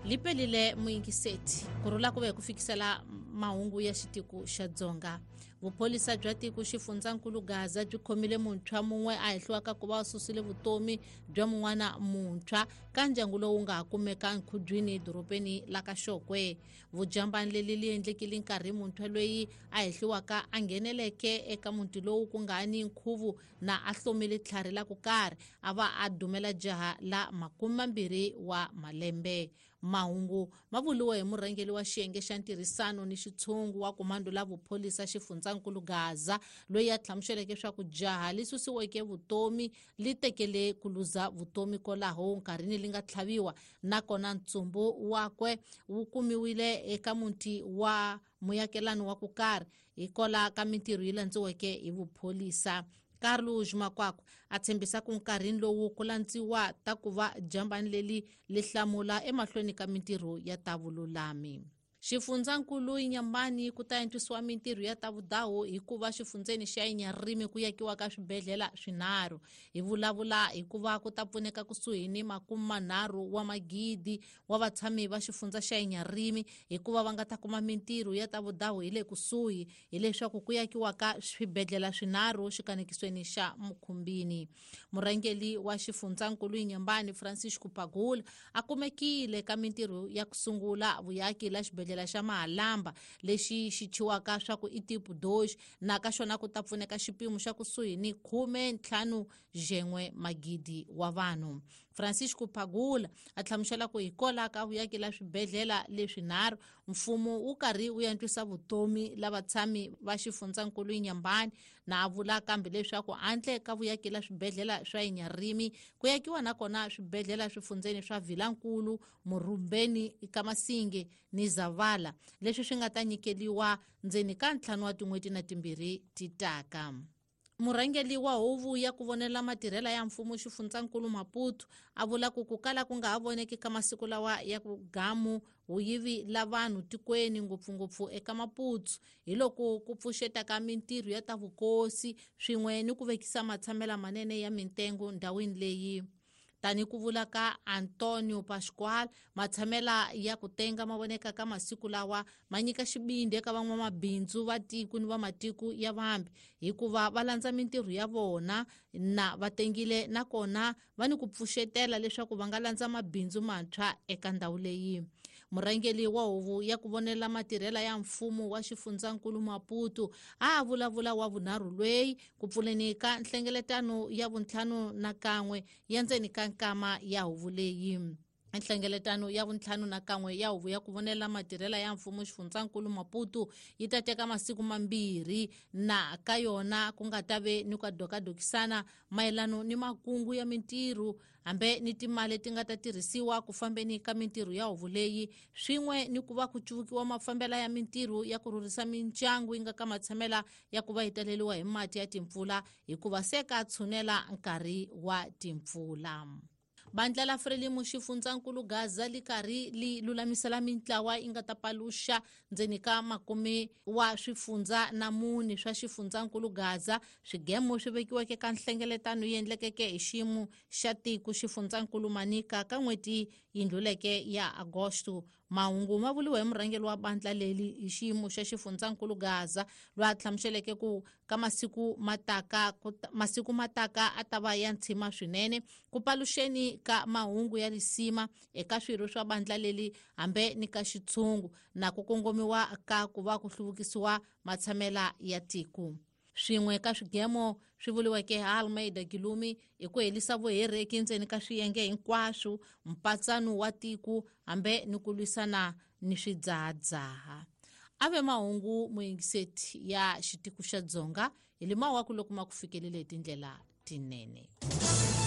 lipelile muingiseti kurula kuve kufikisela mahungu ya xitiku xa Dzonga. Vupolisa bya tiko xifundzakulu Gaza byi khomile muntshwa mumwe a hehliwaka ku va ususile vutomi bya mun'wana muntshwa ka ndyangu lowu nga kumeka Nkhujwini doropeni la ka Xokwe. Vujambani leli li endlekile nkarhi muntshwa loyi a hehliwaka a ngheneleke eka muti lowu ku nga ni nkhuvu na a hlomile tlhari la ku karhi a va a dumela jaha la 20 wa malembe. Mahungu ma vuliwe hi murhangeli wa xiyenge xa ntirhisano ni xitshungu wa komando la vupolisa xifundzakulu Gaza loyi a hlamuxeleke swa ku jaha li susiweke vutomi li tekele ku luza vutomi kolaho nkarhini li nga tlhaviwa nakona ntsumbu wakwe wu kumiwile eka muti wa muyakelano wa ku karhi hikola ka mintirho yi landziweke hi vupolisa. Carlos Makwakwa a tshembisa ku nkarhini lowu ku landziwa ta ku va jambani leli li hlamula emahlweni ka mintirho ya ta vululami. Xifundzakulu Inyambani ku ta endlisiwa mintirho ya ta vudahu hikuva xifundzeni xa Inyarimi ku yakiwa ka swibedhlela swinharhu. Hi vulavula hikuva ku ta pfuneka kusuhi ni 30 wa magidi wa vatshami va xifundza xa Inyarimi hikuva va nga ta kuma mintirho ya ta vudahu hi le kusuhi hileswaku ku yakiwa ka swibedhlela swinharhu xikanekisweni xa Mukhumbini. Murhangeli wa xifundzakulu Inyambani Francisco Pagula a kumekile ka mintirho ya kusungula vuyaki la xibedhlela xa Mahalamba lexi xichiwaka swa ku itipu doxi na ka xona ku ta pfuneka xipimo xa kusuhi ni 15 magidi wa vanhu. Francisco Pagula a hlamuxela ku hikola ka vuyaki la swibedhlela leswinharhu mfumo wu karhi wu yantswisa vutomi lava tshami va xifundzakulu Inyambani na a vula kambe leswaku handle ka vuyaki la swibedhlela swa Inyarimi ku yakiwa nakona swibedhlela swifundzeni swa Vilankulu, Murumbeni, Kamasinge ni Zavala leswi swi nga ta nyikeliwa ndzeni ka 5 wa tin'hweti na timbirhi titaka. Murhangeli wa huvu ya ku vonela matirhela ya mfumo xifundzakulu Maputo a vula ku kala ku nga ha voneki ka masiku lawa ya ku gamu vuyivi la vanhu tikweni ngopfungopfu eka Maputo hi loko ku pfuxeta ka mintirho ya ta vukosi swin'we ni ku vekisa matshamela manene ya mitengo ndhawini leyi. Tani ku vula ka Antonio Pascual matshamela ya ku tenga mavoneka ka masiku lawa ma nyika xibindi eka van'wamabindzu va tiko ni va matiko ya vambi hikuva va landza mintirho ya vona na va tengile nakona va ni ku pfuxetela leswaku va nga landza mabindzu mantshwa eka ndhawu leyi. Murhangeli wa huvu ya ku vonela matirhela ya mfumo wa xifundzakulu Maputo a vulavula wa vunharhu lweyi ku pfuleni ka nhlengeletano ya vuntlhanu na kan'we ya ndzeni ka nkama ya huvu leyi. Nhlengeletano ya vuntlhanu na kan'we ya huvu ya ku vonela matirhela ya mfumo xifundzakulu Maputo yi ta teka masiku 2 na ka yona ku nga ta ve ni ku dokadokisana mayelano ni makungu ya mintirho hambe ni timali ti nga ta tirhisiwa ku fambeni ka mintirho ya huvu leyi swin'we ni ku va ku cuvukiwa mafambela ya mintirho ya ku rhurhisa mindyangu yi nga ka matshamela ya ku va yi taleliwa hi mati ya timpfula hikuva se ka tshunela nkarhi wa timpfula. Bandla la Frelimu xifundzakulu Gaza li karhi li lulamisela mintlawa yi nga ta paluxa ndzeni ka 10 wa swifundza na 4 swa xifundzakulu Gaza swigemo swi vekiweke ka nhlengeletano yi endlekeke hi xiyimo xa tiko xifundzakulu Manika ka n'hweti yi ndluleke ya Agosto. Mahungu ma vuliwe hi murhangeli wa bandla leli hi xiyimo xa xifundzakulu Gaza loyi a hlamuxeleke ku ka masiku mataka a ta va ya ntshima swinene ku paluxeni ka mahungu ya risima eka swirho swa bandla leli hambe ni ka xitshungu na ku kongomiwa ka ku va ku hluvukisiwa matshamela ya tiko. Swin'we ka swigemo swi vuliweke Almeida Gilumi hi ku helisa vuhereki ndzeni ka swiyenge hinkwaswo mpatsano wa tiko hambe ni ku lwisana ni swidzahadzaha. Ave mahungu muingiseti ya xitiku xa Dzonga hi limawa ku loko ma ku fikelele tindlela tinene.